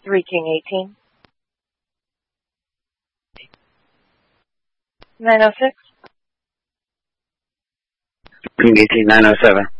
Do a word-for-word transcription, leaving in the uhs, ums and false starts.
three King eighteen. nine oh six. King eighteen, nine oh seven.